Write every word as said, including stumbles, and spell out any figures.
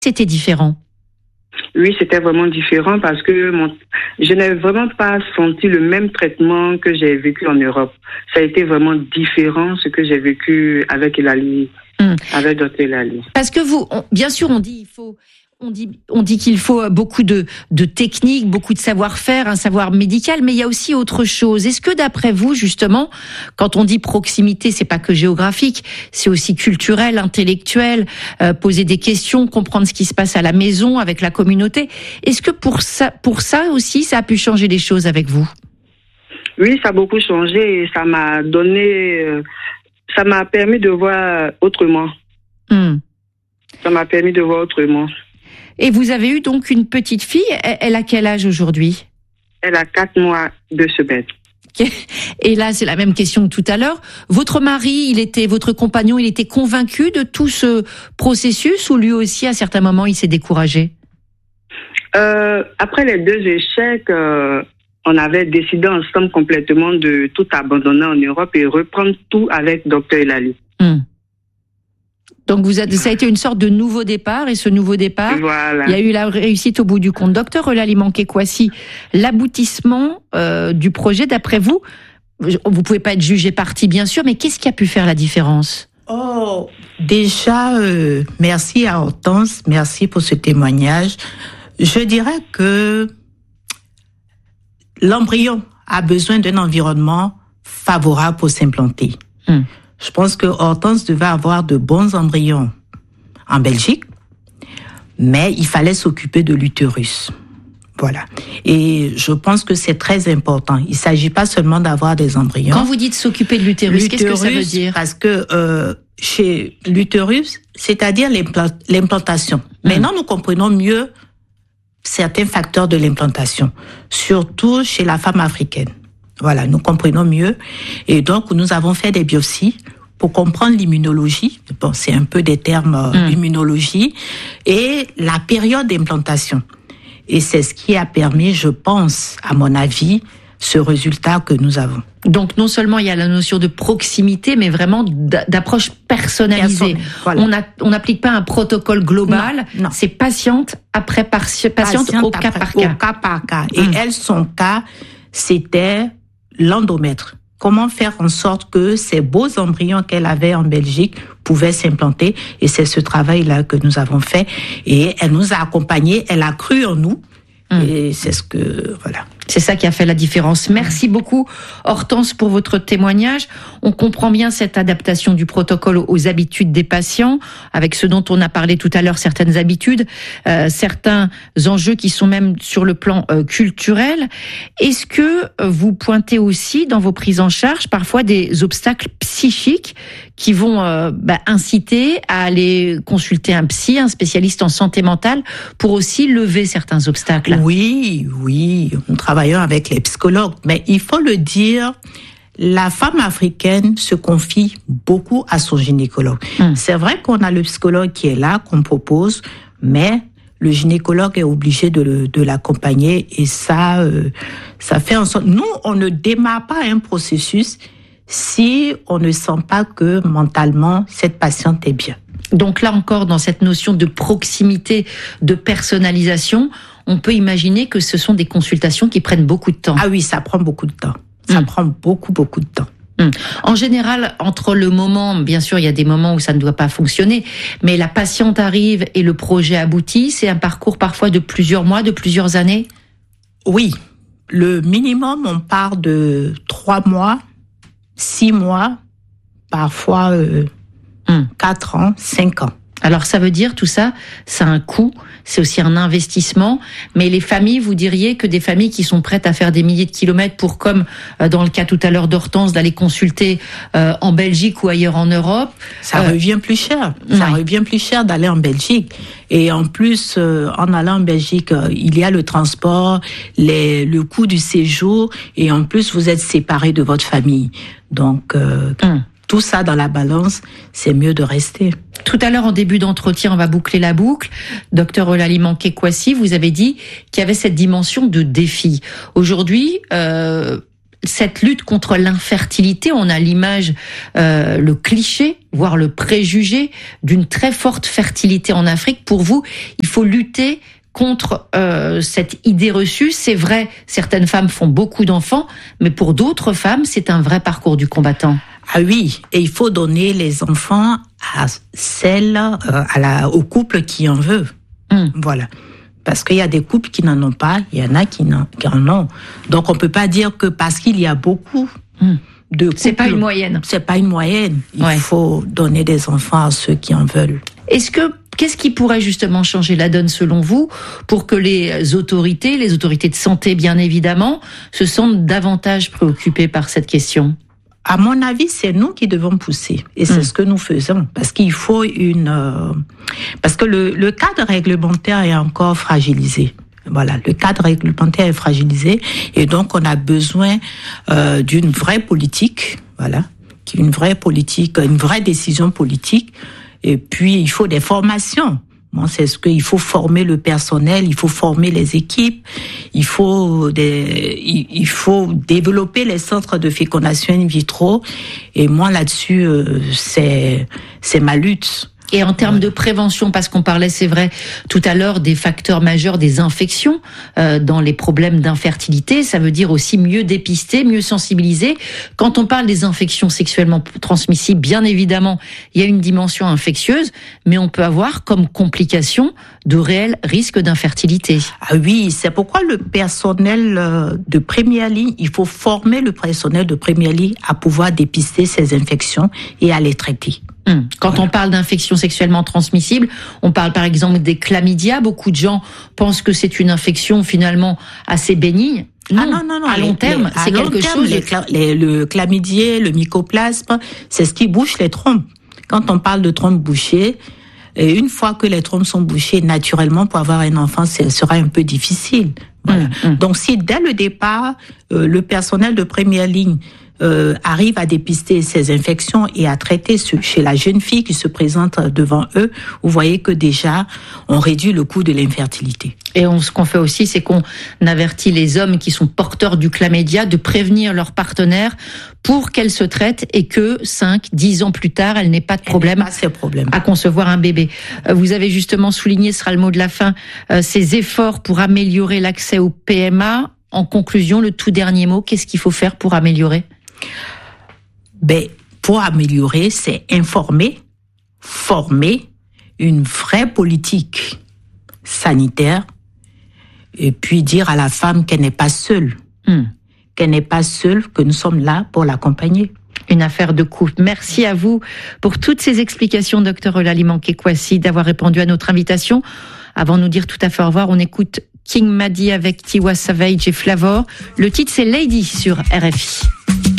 C'était différent? Oui, c'était vraiment différent parce que mon, je n'ai vraiment pas senti le même traitement que j'ai vécu en Europe. Ça a été vraiment différent ce que j'ai vécu avec Eulalie, mmh. avec docteur Eulalie. Parce que vous, on, bien sûr, on dit il faut, on dit, on dit qu'il faut beaucoup de, de techniques, beaucoup de savoir-faire, un savoir médical, mais il y a aussi autre chose. Est-ce que d'après vous, justement, quand on dit proximité, c'est pas que géographique, c'est aussi culturel, intellectuel, euh, poser des questions, comprendre ce qui se passe à la maison, avec la communauté. Est-ce que pour ça, pour ça aussi, ça a pu changer les choses avec vous? Oui, ça a beaucoup changé et ça m'a donné, euh, ça m'a permis de voir autrement. Mmh. Ça m'a permis de voir autrement. Et vous avez eu donc une petite fille. Elle a quel âge aujourd'hui? Elle a quatre mois, deux semaines. Et là, c'est la même question que tout à l'heure. Votre mari, il était, votre compagnon, il était convaincu de tout ce processus ou lui aussi, à certains moments, il s'est découragé? euh, Après les deux échecs, euh, on avait décidé ensemble complètement de tout abandonner en Europe et reprendre tout avec docteur Eulalie. Hum. Donc vous êtes, ça a été une sorte de nouveau départ, et ce nouveau départ, voilà. Il y a eu la réussite au bout du compte. Docteur Eulalie Manqué-Kouassi, l'aboutissement euh, du projet, d'après vous, vous pouvez pas être jugé parti bien sûr, mais qu'est-ce qui a pu faire la différence? Oh, déjà, euh, merci à Hortense, merci pour ce témoignage. Je dirais que l'embryon a besoin d'un environnement favorable pour s'implanter. Hum. Je pense que Hortense devait avoir de bons embryons en Belgique, mais il fallait s'occuper de l'utérus. Voilà. Et je pense que c'est très important. Il ne s'agit pas seulement d'avoir des embryons. Quand vous dites s'occuper de l'utérus, qu'est-ce que ça veut dire? Parce que euh, chez l'utérus, c'est-à-dire l'implant- l'implantation. Mmh. Maintenant, nous comprenons mieux certains facteurs de l'implantation, surtout chez la femme africaine. Voilà, nous comprenons mieux. Et donc, nous avons fait des biopsies pour comprendre l'immunologie. Bon, c'est un peu des termes euh, mmh. immunologie. Et la période d'implantation. Et c'est ce qui a permis, je pense, à mon avis, ce résultat que nous avons. Donc, non seulement il y a la notion de proximité, mais vraiment d'approche personnalisée. Voilà. On n'applique pas un protocole global. Non, non. C'est patiente après par, patiente, patiente au, cas après, par cas. au cas par cas. Et mmh. elle, son cas, c'était l'endomètre. Comment faire en sorte que ces beaux embryons qu'elle avait en Belgique pouvaient s'implanter. Et c'est ce travail-là que nous avons fait. Et elle nous a accompagnés, elle a cru en nous. Mmh. Et c'est ce que, voilà. C'est ça qui a fait la différence. Merci beaucoup, Hortense, pour votre témoignage. On comprend bien cette adaptation du protocole aux habitudes des patients, avec ce dont on a parlé tout à l'heure, certaines habitudes, euh, certains enjeux qui sont même sur le plan euh, culturel. Est-ce que vous pointez aussi dans vos prises en charge parfois des obstacles psychiques qui vont euh, bah, inciter à aller consulter un psy, un spécialiste en santé mentale, pour aussi lever certains obstacles? Oui, oui, on travaille avec les psychologues, mais il faut le dire, la femme africaine se confie beaucoup à son gynécologue. Mmh. C'est vrai qu'on a le psychologue qui est là, qu'on propose, mais le gynécologue est obligé de, le, de l'accompagner et ça, euh, ça fait en sorte... Nous, on ne démarre pas un processus si on ne sent pas que mentalement, cette patiente est bien. Donc là encore, dans cette notion de proximité, de personnalisation, on peut imaginer que ce sont des consultations qui prennent beaucoup de temps. Ah oui, ça prend beaucoup de temps. Ça mmh. prend beaucoup, beaucoup de temps. Mmh. En général, entre le moment, bien sûr, il y a des moments où ça ne doit pas fonctionner, mais la patiente arrive et le projet aboutit, c'est un parcours parfois de plusieurs mois, de plusieurs années? Oui. Le minimum, on part de trois mois, six mois, parfois euh, mmh. quatre ans, cinq ans. Alors ça veut dire tout ça, ça a un coût, c'est aussi un investissement, mais les familles, vous diriez que des familles qui sont prêtes à faire des milliers de kilomètres pour, comme dans le cas tout à l'heure d'Hortense, d'aller consulter euh, en Belgique ou ailleurs en Europe... Ça euh, revient plus cher, ça ouais. revient plus cher d'aller en Belgique. Et en plus, euh, en allant en Belgique, euh, il y a le transport, les, le coût du séjour, et en plus vous êtes séparés de votre famille. Donc... Euh, hum. Tout ça dans la balance, c'est mieux de rester. Tout à l'heure, en début d'entretien, on va boucler la boucle. Docteur Eulalie Manqué-Kouassi, vous avez dit qu'il y avait cette dimension de défi. Aujourd'hui, euh, cette lutte contre l'infertilité, on a l'image, euh, le cliché, voire le préjugé d'une très forte fertilité en Afrique. Pour vous, il faut lutter contre euh, cette idée reçue. C'est vrai, certaines femmes font beaucoup d'enfants, mais pour d'autres femmes, c'est un vrai parcours du combattant. Ah oui, et il faut donner les enfants à celles, euh, à la, au couple qui en veut. Mmh. Voilà. Parce qu'il y a des couples qui n'en ont pas, il y en a qui, n'en, qui en ont. Donc on peut pas dire que parce qu'il y a beaucoup mmh. de couples, c'est pas une moyenne. C'est pas une moyenne. Il ouais. faut donner des enfants à ceux qui en veulent. Est-ce que Qu'est-ce qui pourrait justement changer la donne selon vous pour que les autorités, les autorités de santé bien évidemment, se sentent davantage préoccupées par cette question ? À mon avis, c'est nous qui devons pousser. Et c'est mmh. ce que nous faisons. Parce qu'il faut une... Euh, parce que le, le cadre réglementaire est encore fragilisé. Voilà, le cadre réglementaire est fragilisé. Et donc, on a besoin euh, d'une vraie politique. Voilà. Une vraie politique, une vraie décision politique. Et puis, il faut des formations. Bon, c'est ce qu'il faut former le personnel, il faut former les équipes, il faut des, il faut développer les centres de fécondation in vitro. Et moi, là-dessus, euh, c'est, c'est ma lutte. Et en termes de prévention, parce qu'on parlait, c'est vrai, tout à l'heure des facteurs majeurs des infections euh, dans les problèmes d'infertilité, ça veut dire aussi mieux dépister, mieux sensibiliser. Quand on parle des infections sexuellement transmissibles, bien évidemment, il y a une dimension infectieuse, mais on peut avoir comme complication de réels risques d'infertilité. Ah oui, c'est pourquoi le personnel de première ligne, il faut former le personnel de première ligne à pouvoir dépister ces infections et à les traiter. Quand voilà. on parle d'infections sexuellement transmissibles, on parle par exemple des chlamydia. Beaucoup de gens pensent que c'est une infection finalement assez bénigne. Non, ah non, non, non. À long les, terme, les, c'est quelque terme, chose. Les, les, le chlamydia, le mycoplasme, c'est ce qui bouche les trompes. Quand on parle de trompes bouchées, et une fois que les trompes sont bouchées, naturellement, pour avoir un enfant, ce sera un peu difficile. Voilà. Mmh, mmh. Donc, si dès le départ, euh, le personnel de première ligne Euh, arrive à dépister ces infections et à traiter ce, chez la jeune fille qui se présente devant eux, vous voyez que déjà, on réduit le coût de l'infertilité. Et on, ce qu'on fait aussi, c'est qu'on avertit les hommes qui sont porteurs du chlamydia de prévenir leur partenaire pour qu'elle se traite et que cinq, dix ans plus tard, elle n'ait pas de problème, pas problème. à concevoir un bébé. Vous avez justement souligné, ce sera le mot de la fin, euh, ces efforts pour améliorer l'accès au P M A. En conclusion, le tout dernier mot, qu'est-ce qu'il faut faire pour améliorer ? Ben, pour améliorer, c'est informer, former, une vraie politique sanitaire, et puis dire à la femme qu'elle n'est pas seule, mmh. qu'elle n'est pas seule, que nous sommes là pour l'accompagner. Une affaire de couple. Merci à vous pour toutes ces explications, docteur Eulalie Manquet-Kouassi, d'avoir répondu à notre invitation. Avant de nous dire tout à fait au revoir, on écoute King Madi avec Tiwa Savage et Flavor. Le titre, c'est Lady sur R F I.